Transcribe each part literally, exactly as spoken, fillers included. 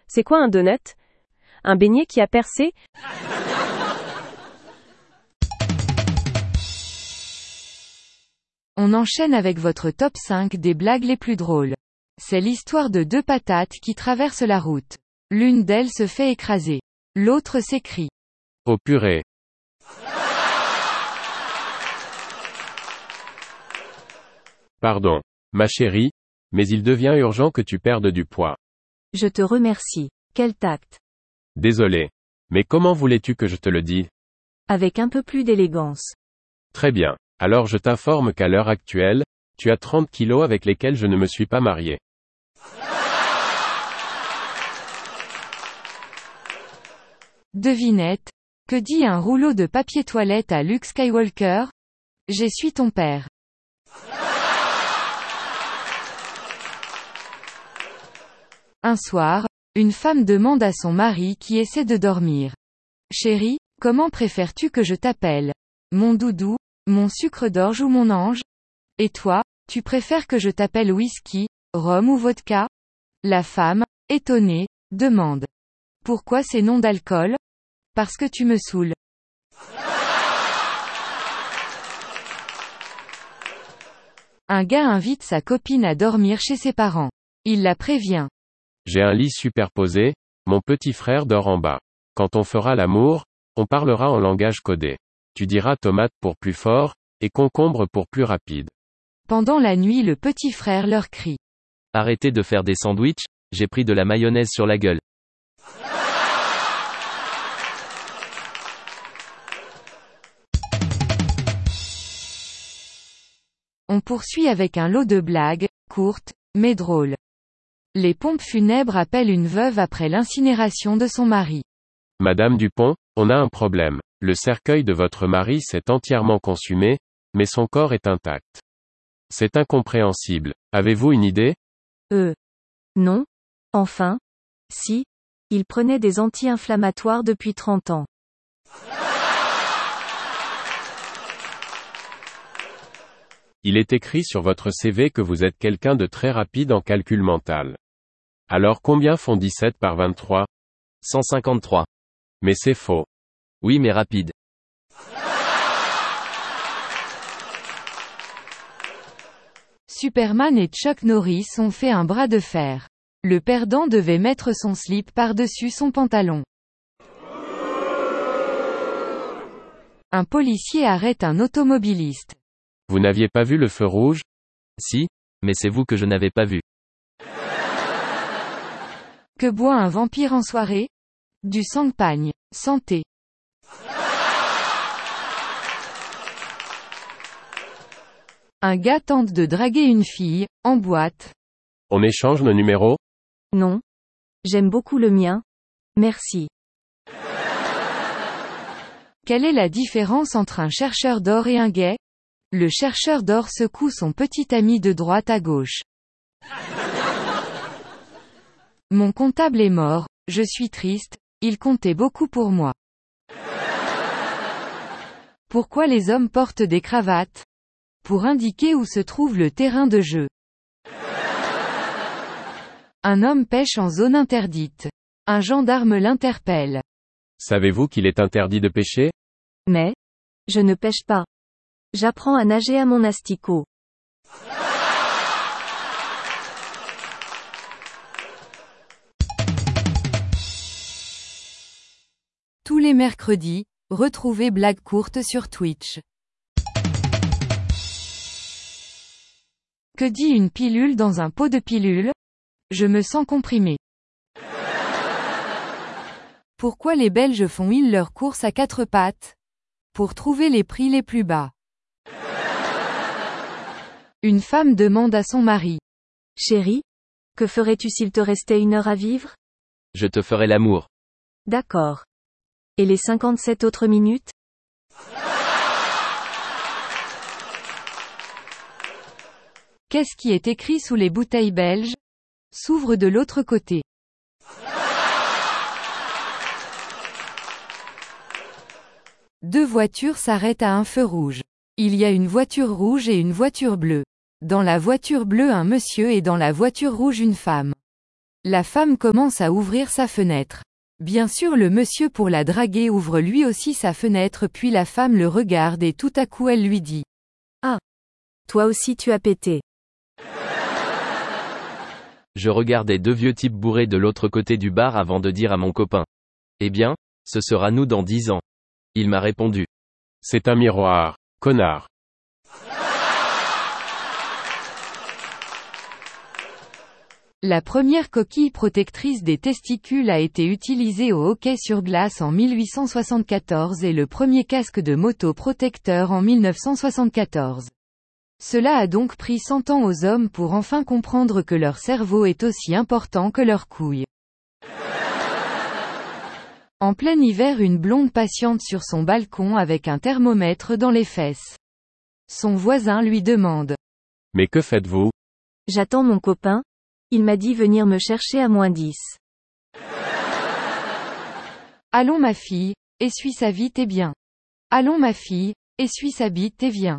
C'est quoi un donut? Un beignet qui a percé? On enchaîne avec votre top cinq des blagues les plus drôles. C'est l'histoire de deux patates qui traversent la route. L'une d'elles se fait écraser. L'autre s'écrie. Oh purée. Pardon, ma chérie, mais il devient urgent que tu perdes du poids. Je te remercie. Quel tact. Désolé. Mais comment voulais-tu que je te le dise? Avec un peu plus d'élégance. Très bien. Alors je t'informe qu'à l'heure actuelle, tu as trente kilos avec lesquels je ne me suis pas marié. Devinette. Que dit un rouleau de papier toilette à Luke Skywalker? Je suis ton père. Un soir, une femme demande à son mari qui essaie de dormir. Chérie, comment préfères-tu que je t'appelle? Mon doudou, mon sucre d'orge ou mon ange? Et toi, tu préfères que je t'appelle whisky, rhum ou vodka? La femme, étonnée, demande. Pourquoi ces noms d'alcool? Parce que tu me saoules. Un gars invite sa copine à dormir chez ses parents. Il la prévient. J'ai un lit superposé, mon petit frère dort en bas. Quand on fera l'amour, on parlera en langage codé. Tu diras tomate pour plus fort, et concombre pour plus rapide. Pendant la nuit, le petit frère leur crie. Arrêtez de faire des sandwichs, j'ai pris de la mayonnaise sur la gueule. On poursuit avec un lot de blagues, courtes, mais drôles. Les pompes funèbres appellent une veuve après l'incinération de son mari. Madame Dupont, on a un problème. Le cercueil de votre mari s'est entièrement consumé, mais son corps est intact. C'est incompréhensible. Avez-vous une idée? Euh. Non. Enfin. Si. Il prenait des anti-inflammatoires depuis trente ans. Il est écrit sur votre C V que vous êtes quelqu'un de très rapide en calcul mental. Alors combien font dix-sept par vingt-trois? cent cinquante-trois. Mais c'est faux. Oui mais rapide. Superman et Chuck Norris ont fait un bras de fer. Le perdant devait mettre son slip par-dessus son pantalon. Un policier arrête un automobiliste. Vous n'aviez pas vu le feu rouge? Si, mais c'est vous que je n'avais pas vu. Que boit un vampire en soirée? Du champagne. Santé. Un gars tente de draguer une fille, en boîte. On échange nos numéros? Non. J'aime beaucoup le mien. Merci. Quelle est la différence entre un chercheur d'or et un gay? Le chercheur d'or secoue son petit ami de droite à gauche. Mon comptable est mort, je suis triste, il comptait beaucoup pour moi. Pourquoi les hommes portent des cravates? Pour indiquer où se trouve le terrain de jeu. Un homme pêche en zone interdite. Un gendarme l'interpelle. Savez-vous qu'il est interdit de pêcher? Mais, je ne pêche pas. J'apprends à nager à mon asticot. Tous les mercredis, retrouvez Blagues courtes sur Twitch. Que dit une pilule dans un pot de pilule? Je me sens comprimé. Pourquoi les Belges font-ils leurs courses à quatre pattes? Pour trouver les prix les plus bas. Une femme demande à son mari. Chérie, que ferais-tu s'il te restait une heure à vivre? Je te ferai l'amour. D'accord. Et les cinquante-sept autres minutes? Qu'est-ce qui est écrit sous les bouteilles belges? S'ouvre de l'autre côté. Deux voitures s'arrêtent à un feu rouge. Il y a une voiture rouge et une voiture bleue. Dans la voiture bleue un monsieur et dans la voiture rouge une femme. La femme commence à ouvrir sa fenêtre. Bien sûr, le monsieur pour la draguer ouvre lui aussi sa fenêtre, puis la femme le regarde et tout à coup elle lui dit: Ah! Toi aussi tu as pété. Je regardais deux vieux types bourrés de l'autre côté du bar avant de dire à mon copain: Eh bien, ce sera nous dans dix ans. Il m'a répondu: C'est un miroir, connard. La première coquille protectrice des testicules a été utilisée au hockey sur glace en mille huit cent soixante-quatorze et le premier casque de moto protecteur en mille neuf cent soixante-quatorze. Cela a donc pris cent ans aux hommes pour enfin comprendre que leur cerveau est aussi important que leurs couilles. En plein hiver, une blonde patiente sur son balcon avec un thermomètre dans les fesses. Son voisin lui demande: Mais que faites-vous? J'attends mon copain. Il m'a dit venir me chercher à moins dix. Allons ma fille, essuie sa vite et bien. Allons ma fille, essuie sa bite et viens.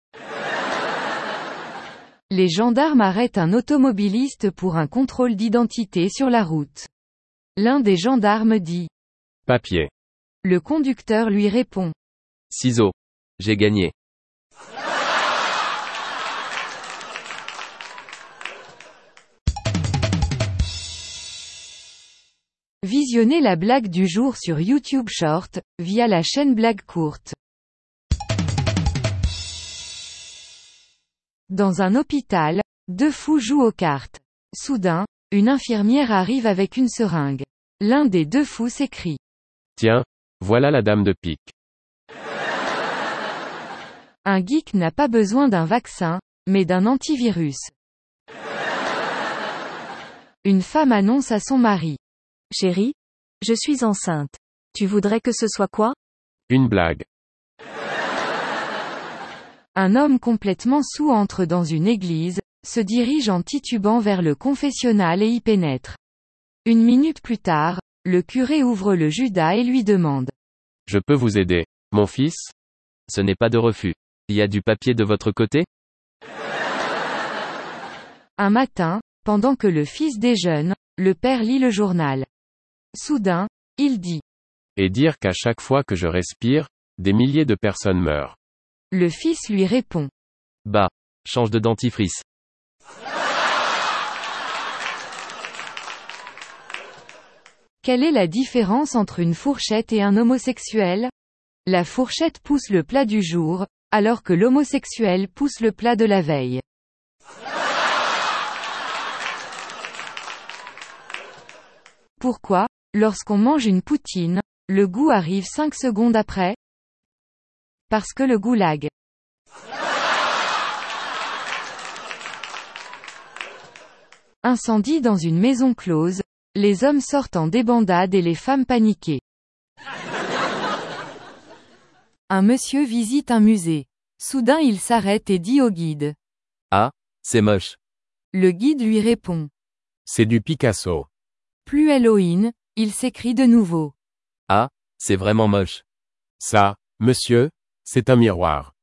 Les gendarmes arrêtent un automobiliste pour un contrôle d'identité sur la route. L'un des gendarmes dit: Papier. Le conducteur lui répond: Ciseaux. J'ai gagné. Visionnez la blague du jour sur YouTube Short, via la chaîne Blague Courte. Dans un hôpital, deux fous jouent aux cartes. Soudain, une infirmière arrive avec une seringue. L'un des deux fous s'écrie: Tiens, voilà la dame de pique. Un geek n'a pas besoin d'un vaccin, mais d'un antivirus. Une femme annonce à son mari: Chérie, je suis enceinte. Tu voudrais que ce soit quoi? Une blague. Un homme complètement saoul entre dans une église, se dirige en titubant vers le confessionnal et y pénètre. Une minute plus tard, le curé ouvre le Judas et lui demande: Je peux vous aider, mon fils? Ce n'est pas de refus. Il y a du papier de votre côté? Un matin, pendant que le fils déjeune, le père lit le journal. Soudain, il dit: Et dire qu'à chaque fois que je respire, des milliers de personnes meurent. Le fils lui répond: Bah, change de dentifrice. Quelle est la différence entre une fourchette et un homosexuel? La fourchette pousse le plat du jour, alors que l'homosexuel pousse le plat de la veille. Pourquoi, lorsqu'on mange une poutine, le goût arrive cinq secondes après? Parce que le goulag. Incendie dans une maison close, les hommes sortent en débandade et les femmes paniquées. Un monsieur visite un musée. Soudain il s'arrête et dit au guide: Ah, c'est moche. Le guide lui répond: C'est du Picasso. Plus Halloween, il s'écrie de nouveau: Ah, c'est vraiment moche. Ça, monsieur, c'est un miroir.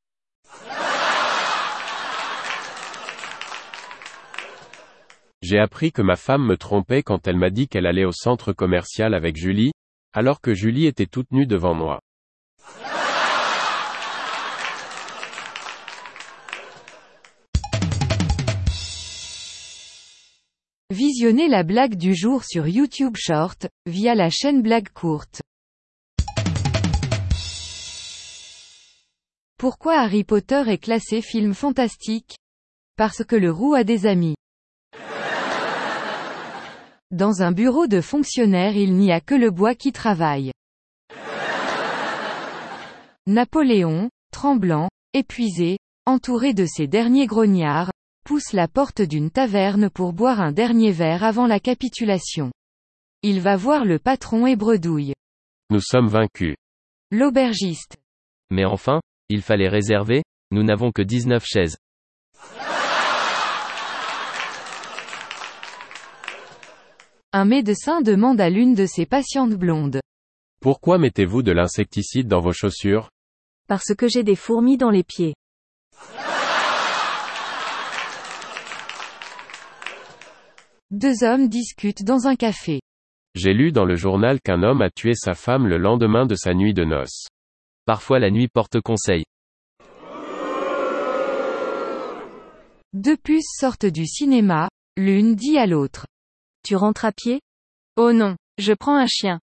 J'ai appris que ma femme me trompait quand elle m'a dit qu'elle allait au centre commercial avec Julie, alors que Julie était toute nue devant moi. Visionnez la blague du jour sur YouTube Short, via la chaîne Blague Courte. Pourquoi Harry Potter est classé film fantastique? Parce que le roux a des amis. Dans un bureau de fonctionnaire, il n'y a que le bois qui travaille. Napoléon, tremblant, épuisé, entouré de ses derniers grognards, pousse la porte d'une taverne pour boire un dernier verre avant la capitulation. Il va voir le patron et bredouille: Nous sommes vaincus. L'aubergiste: Mais enfin, il fallait réserver, nous n'avons que dix-neuf chaises. Un médecin demande à l'une de ses patientes blondes: Pourquoi mettez-vous de l'insecticide dans vos chaussures? Parce que j'ai des fourmis dans les pieds. Deux hommes discutent dans un café. J'ai lu dans le journal qu'un homme a tué sa femme le lendemain de sa nuit de noces. Parfois la nuit porte conseil. Deux puces sortent du cinéma, l'une dit à l'autre. Tu rentres à pied? Oh non, je prends un chien.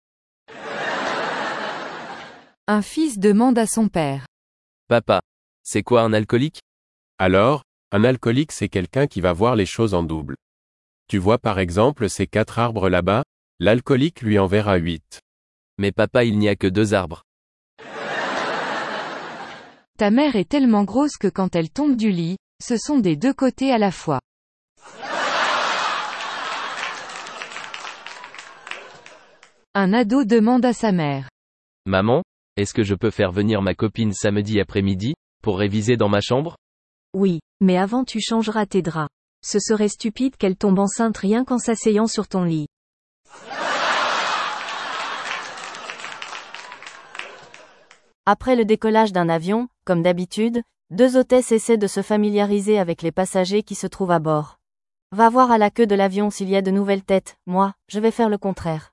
Un fils demande à son père. Papa, c'est quoi un alcoolique? Alors, un alcoolique c'est quelqu'un qui va voir les choses en double. Tu vois par exemple ces quatre arbres là-bas, l'alcoolique lui en verra huit. Mais papa, il n'y a que deux arbres. Ta mère est tellement grosse que quand elle tombe du lit, ce sont des deux côtés à la fois. Un ado demande à sa mère. Maman, est-ce que je peux faire venir ma copine samedi après-midi, pour réviser dans ma chambre? Oui, mais avant tu changeras tes draps. Ce serait stupide qu'elle tombe enceinte rien qu'en s'asseyant sur ton lit. Après le décollage d'un avion, comme d'habitude, deux hôtesses essaient de se familiariser avec les passagers qui se trouvent à bord. Va voir à la queue de l'avion s'il y a de nouvelles têtes, moi, je vais faire le contraire.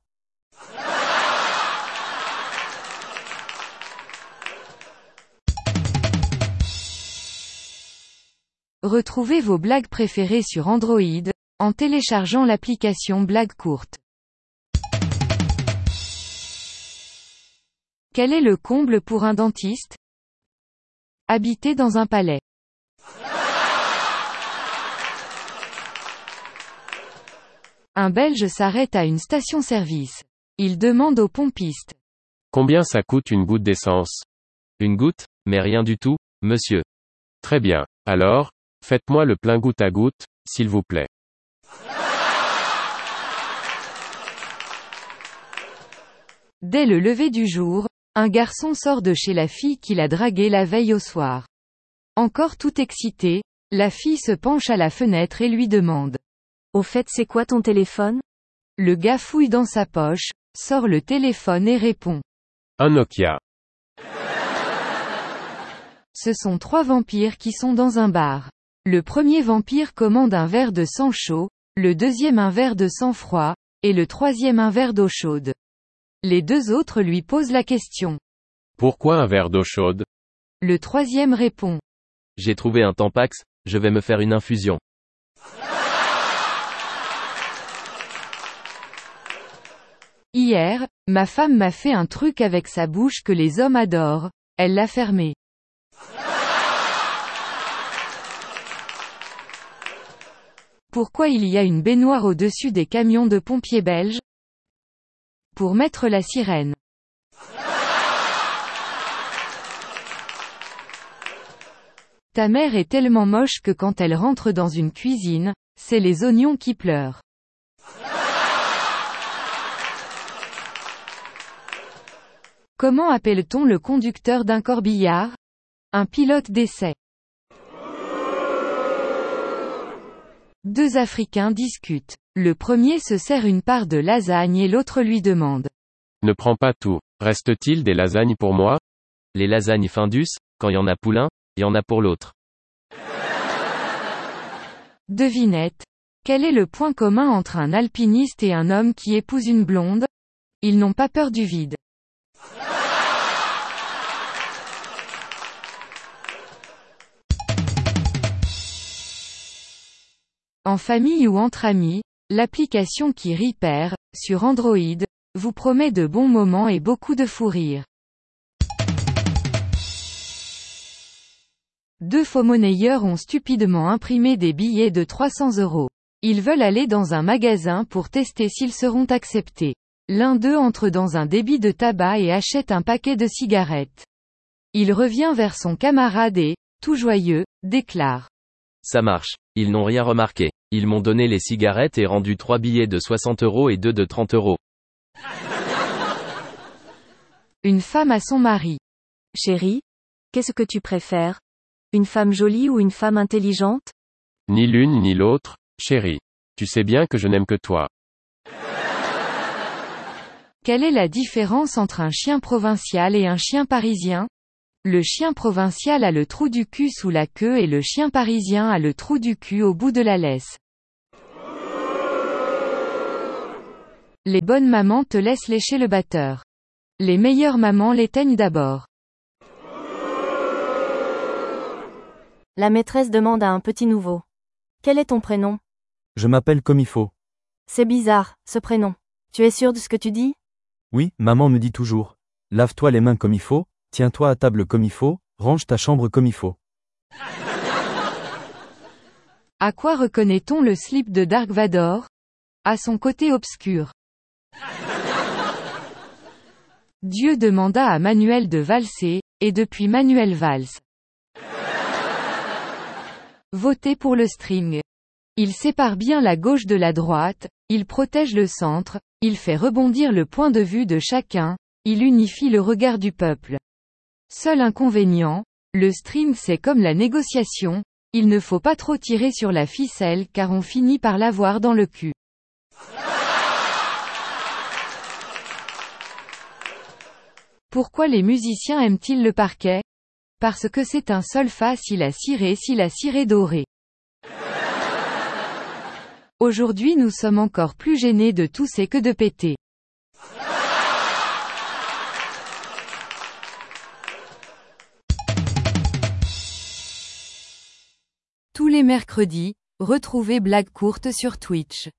Retrouvez vos blagues préférées sur Android, en téléchargeant l'application Blagues courtes. Quel est le comble pour un dentiste? Habiter dans un palais. Un Belge s'arrête à une station-service. Il demande au pompiste. Combien ça coûte une goutte d'essence? Une goutte, mais rien du tout, monsieur. Très bien. Alors, faites-moi le plein goutte à goutte, s'il vous plaît. Dès le lever du jour, un garçon sort de chez la fille qu'il a draguée la veille au soir. Encore tout excité, la fille se penche à la fenêtre et lui demande. Au fait, c'est quoi ton téléphone? Le gars fouille dans sa poche, sort le téléphone et répond. Un Nokia. Ce sont trois vampires qui sont dans un bar. Le premier vampire commande un verre de sang chaud, le deuxième un verre de sang froid, et le troisième un verre d'eau chaude. Les deux autres lui posent la question. Pourquoi un verre d'eau chaude? Le troisième répond. J'ai trouvé un Tampax, je vais me faire une infusion. Hier, ma femme m'a fait un truc avec sa bouche que les hommes adorent, elle l'a fermé. Pourquoi il y a une baignoire au-dessus des camions de pompiers belges? Pour mettre la sirène. Ta mère est tellement moche que quand elle rentre dans une cuisine, c'est les oignons qui pleurent. Comment appelle-t-on le conducteur d'un corbillard? Un pilote d'essai. Deux Africains discutent. Le premier se sert une part de lasagne et l'autre lui demande. Ne prends pas tout. Reste-t-il des lasagnes pour moi? Les lasagnes Findus, quand il y en a pour l'un, il y en a pour l'autre. Devinette. Quel est le point commun entre un alpiniste et un homme qui épouse une blonde? Ils n'ont pas peur du vide. En famille ou entre amis, l'application qui rit perd, sur Android, vous promet de bons moments et beaucoup de fou rire. Deux faux-monnayeurs ont stupidement imprimé des billets de trois cents euros. Ils veulent aller dans un magasin pour tester s'ils seront acceptés. L'un d'eux entre dans un débit de tabac et achète un paquet de cigarettes. Il revient vers son camarade et, tout joyeux, déclare. Ça marche. Ils n'ont rien remarqué. Ils m'ont donné les cigarettes et rendu trois billets de soixante euros et deux de trente euros. Une femme à son mari. Chérie, qu'est-ce que tu préfères? Une femme jolie ou une femme intelligente? Ni l'une ni l'autre, chérie. Tu sais bien que je n'aime que toi. Quelle est la différence entre un chien provincial et un chien parisien? Le chien provincial a le trou du cul sous la queue et le chien parisien a le trou du cul au bout de la laisse. Les bonnes mamans te laissent lécher le batteur. Les meilleures mamans l'éteignent d'abord. La maîtresse demande à un petit nouveau. Quel est ton prénom? Je m'appelle comme il faut. C'est bizarre, ce prénom. Tu es sûr de ce que tu dis? Oui, maman me dit toujours. Lave-toi les mains comme il faut, tiens-toi à table comme il faut, range ta chambre comme il faut. À quoi reconnaît-on le slip de Dark Vador? À son côté obscur. Dieu demanda à Manuel de valser, et depuis Manuel valse. Votez pour le string. Il sépare bien la gauche de la droite, il protège le centre, il fait rebondir le point de vue de chacun, il unifie le regard du peuple. Seul inconvénient, le string c'est comme la négociation, il ne faut pas trop tirer sur la ficelle car on finit par l'avoir dans le cul. Pourquoi les musiciens aiment-ils le parquet? Parce que c'est un sol facile à cirer si la cire est dorée. Aujourd'hui nous sommes encore plus gênés de tousser que de péter. Tous les mercredis, retrouvez Blague courte sur Twitch.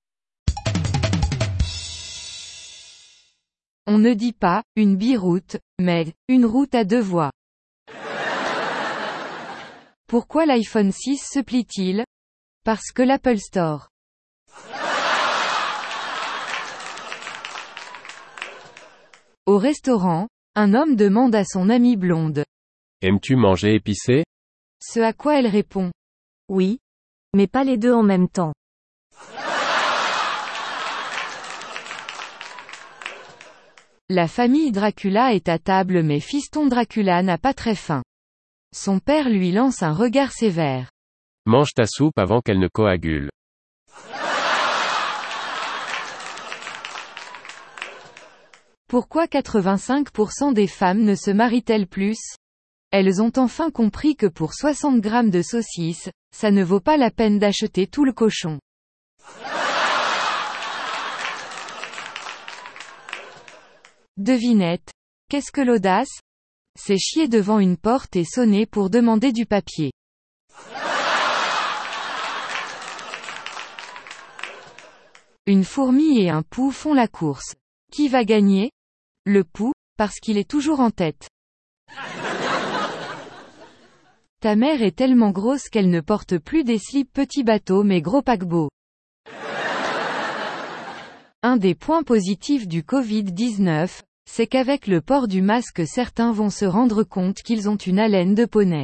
On ne dit pas, une biroute, mais, une route à deux voies. Pourquoi l'iPhone six se plie-t-il? Parce que l'Apple Store. Au restaurant, un homme demande à son amie blonde. Aimes-tu manger épicé? Ce à quoi elle répond. Oui. Mais pas les deux en même temps. La famille Dracula est à table mais fiston Dracula n'a pas très faim. Son père lui lance un regard sévère. Mange ta soupe avant qu'elle ne coagule. Pourquoi quatre-vingt-cinq pour cent des femmes ne se marient-elles plus? Elles ont enfin compris que pour soixante grammes de saucisses, ça ne vaut pas la peine d'acheter tout le cochon. Devinette. Qu'est-ce que l'audace? C'est chier devant une porte et sonner pour demander du papier. Une fourmi et un pou font la course. Qui va gagner? Le pou, parce qu'il est toujours en tête. Ta mère est tellement grosse qu'elle ne porte plus des slips petits bateaux mais gros paquebots. Un des points positifs du covid dix-neuf, c'est qu'avec le port du masque certains vont se rendre compte qu'ils ont une haleine de poney.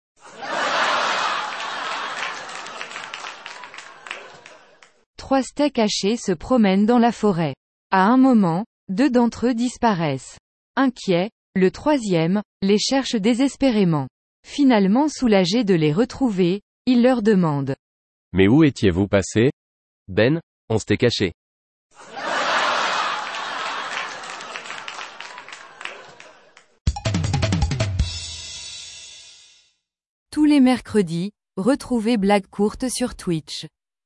Trois steaks hachés se promènent dans la forêt. À un moment, deux d'entre eux disparaissent. Inquiet, le troisième, les cherche désespérément. Finalement soulagé de les retrouver, il leur demande. Mais où étiez-vous passé? Ben, on s'était caché. Tous les mercredis, retrouvez Blague courte sur Twitch.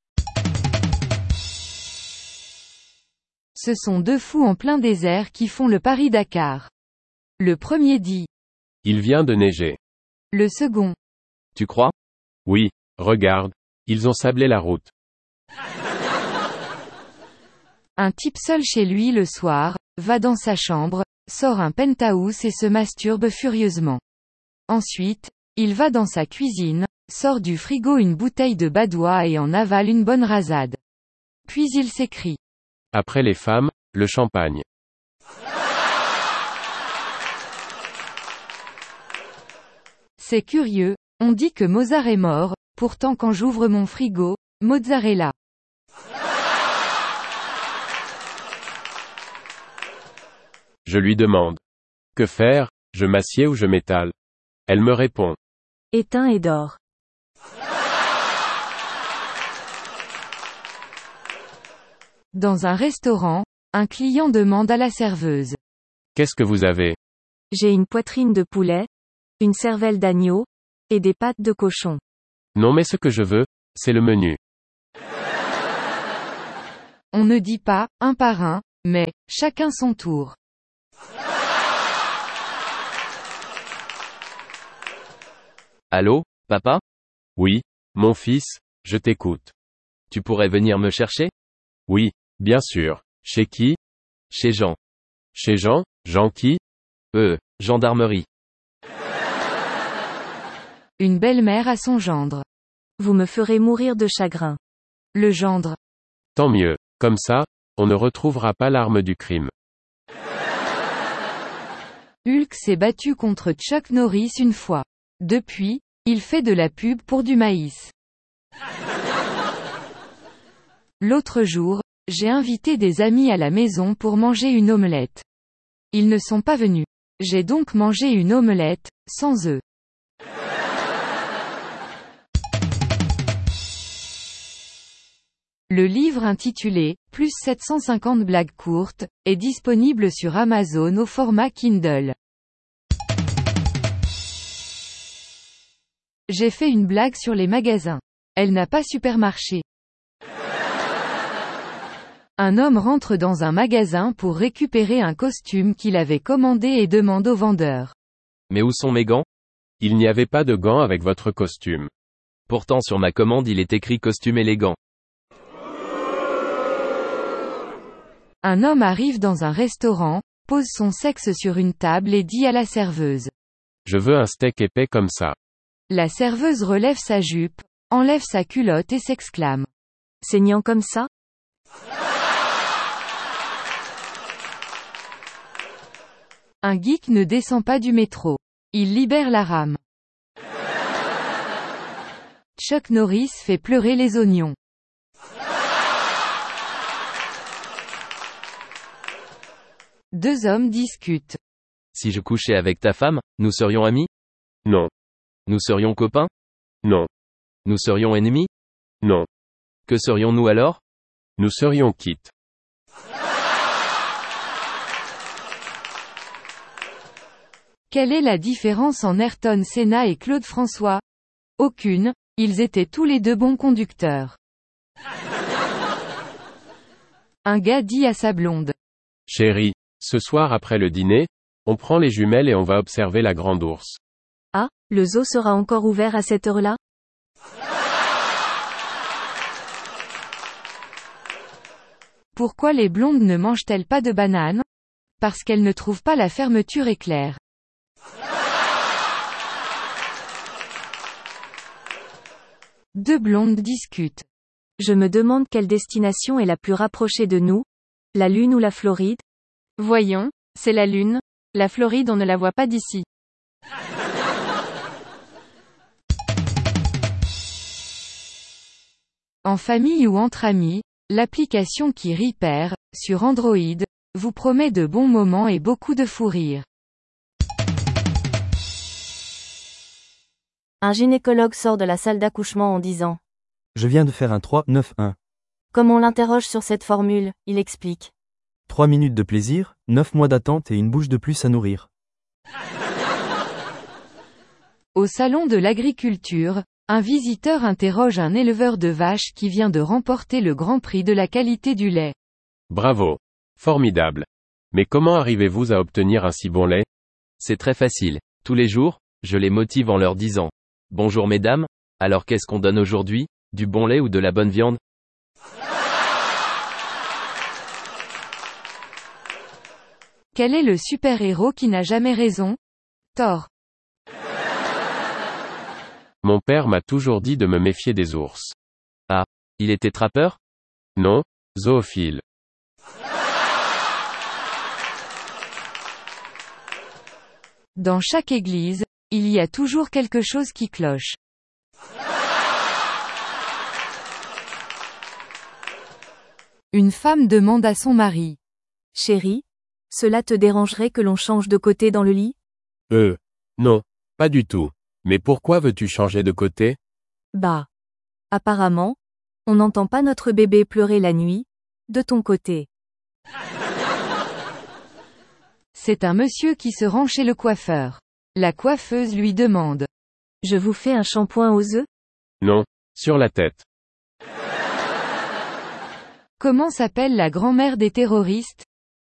Ce sont deux fous en plein désert qui font le Paris-Dakar. Le premier dit. Il vient de neiger. Le second. Tu crois? Oui, regarde. Ils ont sablé la route. Un type seul chez lui le soir, va dans sa chambre, sort un penthouse et se masturbe furieusement. Ensuite, il va dans sa cuisine, sort du frigo une bouteille de badois et en avale une bonne rasade. Puis il s'écrie. Après les femmes, le champagne. C'est curieux, on dit que Mozart est mort, pourtant quand j'ouvre mon frigo, mozzarella. Je lui demande. Que faire? Je m'assieds ou je m'étale? Elle me répond. Éteins et dors. Dans un restaurant, un client demande à la serveuse. Qu'est-ce que vous avez? J'ai une poitrine de poulet, une cervelle d'agneau, et des pattes de cochon. Non mais ce que je veux, c'est le menu. On ne dit pas, un par un, Mais, chacun son tour. Allô, papa? Oui, mon fils, je t'écoute. Tu pourrais venir me chercher? Oui, bien sûr. Chez qui? Chez Jean. Chez Jean? Jean qui? Euh, gendarmerie. Une belle-mère à son gendre. Vous me ferez mourir de chagrin. Le gendre. Tant mieux. Comme ça, on ne retrouvera pas l'arme du crime. Hulk s'est battu contre Chuck Norris une fois. Depuis, il fait de la pub pour du maïs. L'autre jour, j'ai invité des amis à la maison pour manger une omelette. Ils ne sont pas venus. J'ai donc mangé une omelette, sans œufs. Le livre intitulé « Plus sept cent cinquante blagues courtes » est disponible sur Amazon au format Kindle. J'ai fait une blague sur les magasins. Elle n'a pas supermarché. Un homme rentre dans un magasin pour récupérer un costume qu'il avait commandé et demande au vendeur. Mais où sont mes gants? Il n'y avait pas de gants avec votre costume. Pourtant sur ma commande il est écrit costume élégant. Un homme arrive dans un restaurant, pose son sexe sur une table et dit à la serveuse. Je veux un steak épais comme ça. La serveuse relève sa jupe, enlève sa culotte et s'exclame. Saignant comme ça? Un geek ne descend pas du métro. Il libère la rame. Chuck Norris fait pleurer les oignons. Deux hommes discutent. Si je couchais avec ta femme, nous serions amis? Non. Nous serions copains? Non. Nous serions ennemis? Non. Que serions-nous alors? Nous serions quittes. Quelle est la différence en Ayrton Senna et Claude François? Aucune, ils étaient tous les deux bons conducteurs. Un gars dit à sa blonde. Chérie, ce soir après le dîner, on prend les jumelles et on va observer la grande ours. Ah, le zoo sera encore ouvert à cette heure-là? Pourquoi les blondes ne mangent-elles pas de bananes? Parce qu'elles ne trouvent pas la fermeture éclair. Deux blondes discutent. Je me demande quelle destination est la plus rapprochée de nous. La Lune ou la Floride? Voyons, c'est la Lune. La Floride on ne la voit pas d'ici. En famille ou entre amis, l'application qui Repair, sur Android, vous promet de bons moments et beaucoup de fou rire. Un gynécologue sort de la salle d'accouchement en disant. Je viens de faire un trois neuf un. Comme on l'interroge sur cette formule, il explique. trois minutes de plaisir, neuf mois d'attente et une bouche de plus à nourrir. Au salon de l'agriculture, un visiteur interroge un éleveur de vaches qui vient de remporter le Grand Prix de la qualité du lait. Bravo. Formidable. Mais comment arrivez-vous à obtenir un si bon lait? C'est très facile. Tous les jours, je les motive en leur disant. Bonjour mesdames, alors qu'est-ce qu'on donne aujourd'hui? Du bon lait ou de la bonne viande? Quel est le super-héros qui n'a jamais raison? Thor. Mon père m'a toujours dit de me méfier des ours. Ah, il était trappeur? Non, zoophile. Dans chaque église, il y a toujours quelque chose qui cloche. Une femme demande à son mari. Chérie, cela te dérangerait que l'on change de côté dans le lit? Euh, non, pas du tout. Mais pourquoi veux-tu changer de côté? Bah. Apparemment, on n'entend pas notre bébé pleurer la nuit, de ton côté. C'est un monsieur qui se rend chez le coiffeur. La coiffeuse lui demande. Je vous fais un shampoing aux œufs? Non, sur la tête. Comment s'appelle la grand-mère des terroristes?